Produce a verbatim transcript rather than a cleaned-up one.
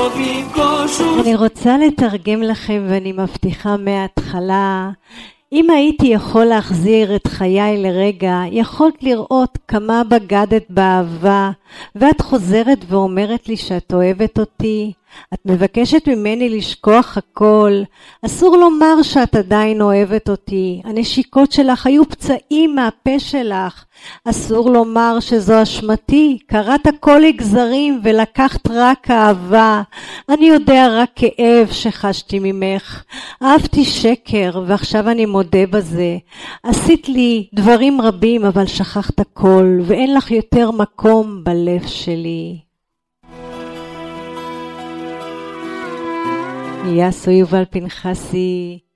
אני רוצה לתרגם לכם ואני מבטיחה מההתחלה. אם הייתי יכול להחזיר את חיי לרגע, יכולת לראות כמה בגדת באהבה, ואת חוזרת ואומרת לי שאת אוהבת אותי. את מבקשת ממני לשכוח הכל. אסור לומר שאת עדיין אוהבת אותי. הנשיקות שלך היו פצעים מהפה שלך. אסור לומר שזו אשמתי. קראת הכל לגזרים ולקחת רק אהבה. אני יודע רק כאב שחשתי ממך. אהבתי שקר ועכשיו אני מודה בזה. עשית לי דברים רבים אבל שכחת הכל ואין לך יותר מקום בלב שלי. יאסו יובל פנחסי.